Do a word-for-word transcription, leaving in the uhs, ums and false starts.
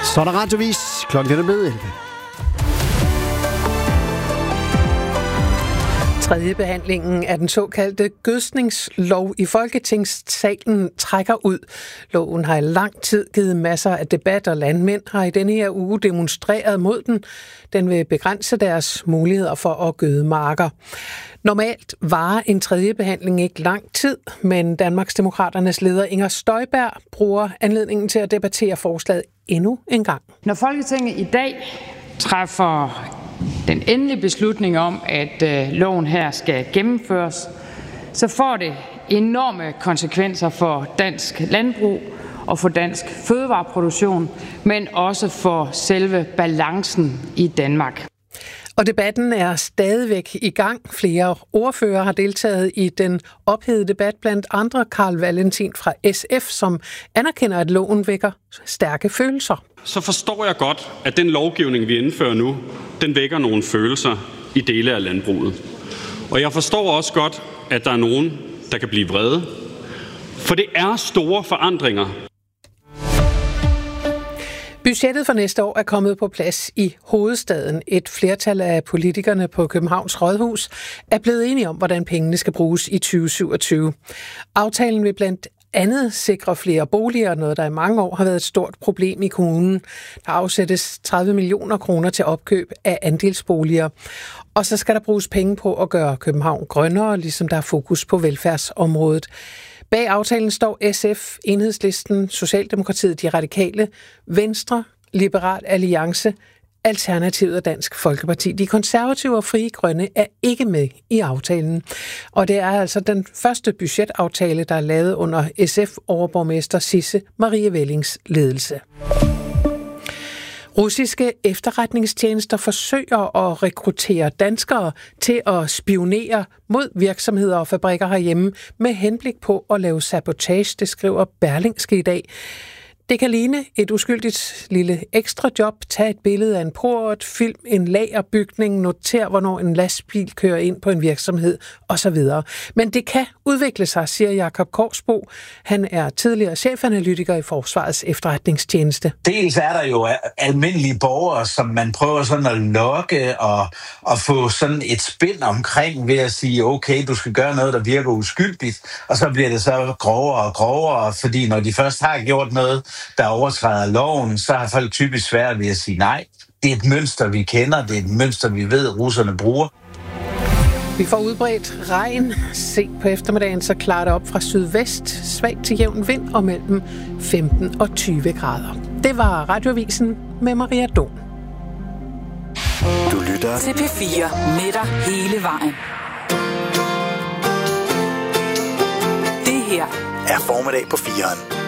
Så er der radiovis. Klokken er blevet elleve. Tredje behandlingen af den såkaldte gødskningslov i Folketingssalen trækker ud. Loven har i lang tid givet masser af debat, og landmænd har i denne her uge demonstreret mod den. Den vil begrænse deres muligheder for at gøde marker. Normalt varer en tredje behandling ikke lang tid, men Danmarksdemokraternes leder Inger Støjberg bruger anledningen til at debattere forslaget endnu en gang. Når Folketinget i dag træffer den endelige beslutning om, at øh, loven her skal gennemføres, så får det enorme konsekvenser for dansk landbrug og for dansk fødevareproduktion, men også for selve balancen i Danmark. Og debatten er stadigvæk i gang. Flere ordfører har deltaget i den ophedede debat, blandt andre Carl Valentin fra S F, som anerkender, at loven vækker stærke følelser. Så forstår jeg godt, at den lovgivning, vi indfører nu, den vækker nogle følelser i dele af landbruget. Og jeg forstår også godt, at der er nogen, der kan blive vrede. For det er store forandringer. Budgettet for næste år er kommet på plads i hovedstaden. Et flertal af politikerne på Københavns Rådhus er blevet enige om, hvordan pengene skal bruges i tyve syvogtyve. Aftalen vil blandt andet sikre flere boliger, noget der i mange år har været et stort problem i kommunen. Der afsættes tredive millioner kroner til opkøb af andelsboliger. Og så skal der bruges penge på at gøre København grønnere, ligesom der er fokus på velfærdsområdet. Bag aftalen står S F, Enhedslisten, Socialdemokratiet, De Radikale, Venstre, Liberal Alliance, Alternativet og Dansk Folkeparti. De konservative og Frie Grønne er ikke med i aftalen. Og det er altså den første budgetaftale, der er lavet under S F-overborgmester Sisse Marie Vellings ledelse. Russiske efterretningstjenester forsøger at rekruttere danskere til at spionere mod virksomheder og fabrikker herhjemme med henblik på at lave sabotage, det skriver Berlingske i dag. Det kan ligne et uskyldigt lille ekstra job. Tag et billede af en port, film en lagerbygning, noter, hvornår en lastbil kører ind på en virksomhed osv. Men det kan udvikle sig, siger Jakob Korsbo. Han er tidligere chefanalytiker i Forsvarets efterretningstjeneste. Dels er der jo almindelige borgere, som man prøver sådan at lokke og, og få sådan et spænd omkring ved at sige, okay, du skal gøre noget, der virker uskyldigt, og så bliver det så grovere og grovere, fordi når de først har gjort noget, der overtræder loven, så har folk typisk svært ved at sige nej. Det er et mønster, vi kender. Det er et mønster, vi ved, russerne bruger. Vi får udbredt regn. Sent på eftermiddagen, så klarer det op fra sydvest. Svagt til jævn vind og mellem femten og tyve grader. Det var Radioavisen med Maria Don. Du lytter til P fire med dig hele vejen. Det her er formiddag på firen.